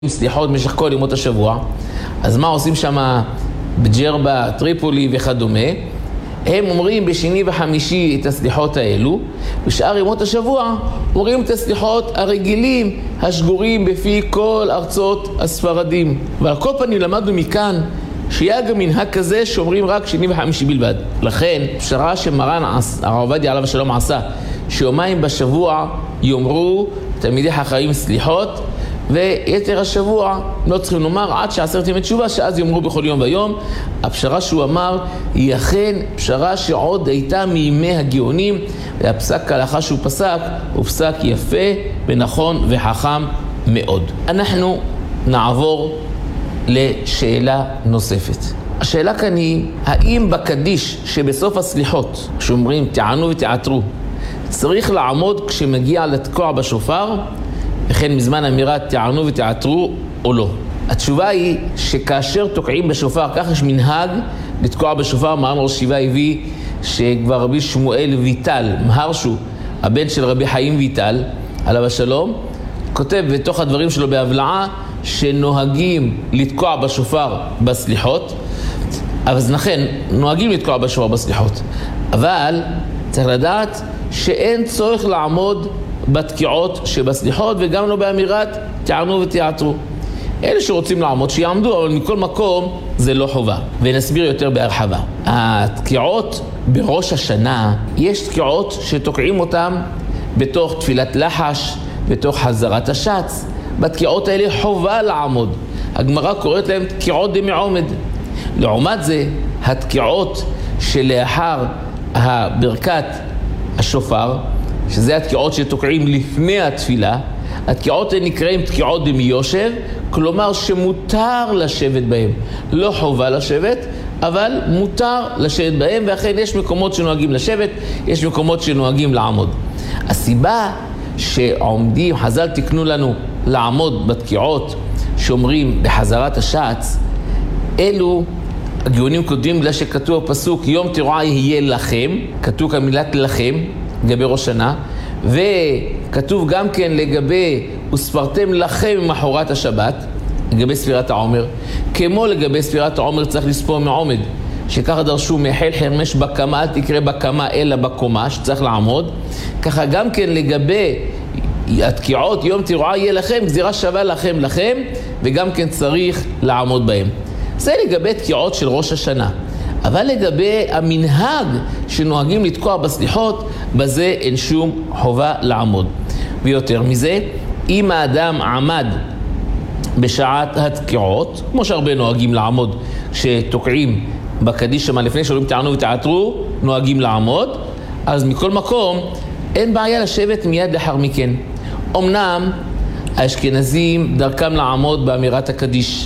סליחות במשך כל ימות השבוע. אז מה עושים שם בג'רבה, טריפולי וכדומה? הם אומרים בשני וחמישי את הסליחות האלו, בשאר ימות השבוע אומרים את הסליחות הרגילים השגורים בפי כל ארצות הספרדים. ועל כל פנים למדנו מכאן שהיה גם מנהג כזה שאומרים רק שני וחמישי בלבד. לכן פשרה שמרן הרב עובדיה עליו השלום עשה, שיומיים בשבוע יאמרו תלמידי חכמים סליחות, ויתר השבוע לא צריכים לומר עד שעשרת ימי תשובה, שאז יאמרו בכל יום ויום. הפשרה שהוא אמר היא אכן פשרה שעוד הייתה מימי הגאונים, והפסק ההלכה שהוא פסק הוא פסק יפה ונכון וחכם מאוד. אנחנו נעבור לשאלה נוספת. השאלה כאן היא, האם בקדיש שבסוף הסליחות שאומרים תענו ותעתרו צריך לעמוד כשמגיע לתקוע בשופר, וכן מזמן אמירת תענו ותעתרו או לא? התשובה היא שכאשר תוקעים בשופר, כך יש מנהג לתקוע בשופר. מרן ראש ישיבה הביא שכבר רבי שמואל ויטל מהרשו, הבן של רבי חיים ויטל עליו השלום, כותב בתוך הדברים שלו בהבלעה שנוהגים לתקוע בשופר בסליחות. אז לכן נוהגים לתקוע בשופר בסליחות, אבל צריך לדעת שאין צורך לעמוד בתקיעות שבסליחות, וגם לא באמירת תענו ותעתרו. אלה שרוצים לעמוד שיעמדו, אבל מכל מקום זה לא חובה. ונסביר יותר בהרחבה. התקיעות בראש השנה, יש תקיעות שתוקעים אותם בתוך תפילת לחש, בתוך חזרת השץ. בתקיעות האלה חובה לעמוד. הגמרא קוראת להם תקיעות דמעומד. לעומת זה, התקיעות שלאחר ברכת השופר, שזה התקיעות שתוקעים לפני התפילה, התקיעות הן נקראים תקיעות דמיושב, כלומר שמותר לשבת בהם. לא חובה לשבת, אבל מותר לשבת בהם, ואכן יש מקומות שנוהגים לשבת, יש מקומות שנוהגים לעמוד. הסיבה שעומדים, חז"ל תקנו לנו לעמוד בתקיעות שאומרים בחזרת השץ, אלו הגאונים כותבים בגלל שכתוב הפסוק יום תרועה יהיה לכם, כתוב כמילת לכם לגבי ראש שנה, וכתוב גם כן לגבי וספרתם לכם ממחרת השבת, לגבי ספירת העומר. כמו לגבי ספירת העומר צריך לספור מעומד, שככה דרשו מהחל חרמש בקמה, אל תקרא בקמה אלא בקומה, שצריך לעמוד. ככה גם כן לגבי התקיעות יום תרועה יהיה לכם, גזירה שווה לכם, וגם כן צריך לעמוד בהם. זה לגבי תקיעות של ראש השנה. אבל לגבי המנהג שנוהגים לתקוע בסליחות, בזה אין שום חובה לעמוד. ויותר מזה, אם האדם עמד בשעת התקיעות, כמו שהרבה נוהגים לעמוד שתוקעים בקדיש שמה לפני שאומרים תענו ותעתרו, נוהגים לעמוד, אז מכל מקום אין בעיה לשבת מיד לאחר מכן. אמנם האשכנזים דרכם לעמוד באמירת הקדיש,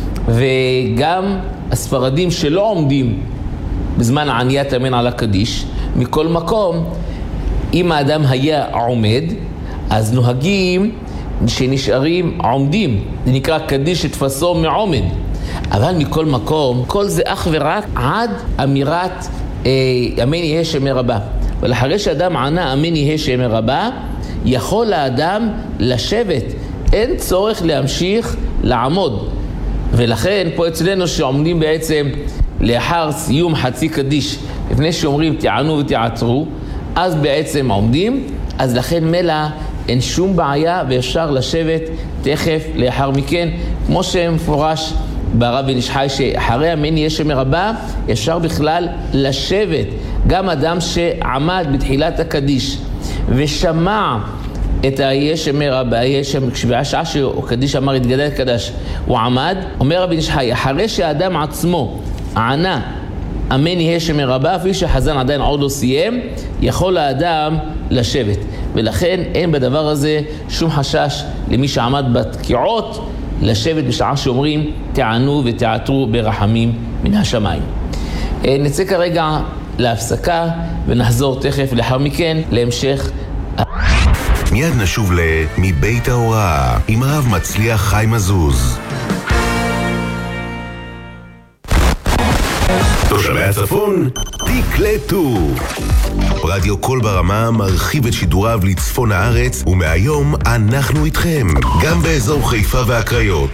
וגם הספרדים שלא עומדים בזמן עניית אמן על הקדיש, מכל מקום, אם האדם היה עומד, אז נוהגים שנשארים עומדים. זה נקרא קדיש שתפסו מעומד. אבל מכל מקום, כל זה אך ורק עד אמירת אמן יהיה שם רבה. ולאחרי שאדם ענה אמן יהיה שם רבה, יכול האדם לשבת. אין צורך להמשיך לעמוד. ולכן פה אצלנו שעומדים בעצם לאחר סיום חצי קדיש, לפני שאומרים תענו ותעתרו, אז בעצם עומדים, אז לכן מלא אין שום בעיה ואפשר לשבת תכף לאחר מכן, כמו שמפורש ברב בן איש חי שאחרי אמן יהיה שם רבה אפשר בכלל לשבת. גם אדם שעמד בתחילת הקדיש ושמע את היש אמר רבה, בשעה שקדיש אמר התגדל קדש, הוא עמד, אומר רבי איש חי, אחרי שהאדם עצמו ענה אמן יהיה שם רבה, אפילו שהחזן עדיין עוד לא סיים, יכול האדם לשבת. ולכן אין בדבר הזה שום חשש למי שעמד בתקיעות לשבת בשעה שאומרים תענו ותעתרו ברחמים מן השמיים. נצא כרגע להפסקה ונחזור תכף לאחר מכן להמשך. מיד נשוב מבית ההוראה עם הרב מצליח חיים עזוז. תושבי הצפון, תקלטו. רדיו קול ברמה מרחיב את שידוריו לצפון הארץ, ומהיום אנחנו איתכם, גם באזור חיפה והקריות.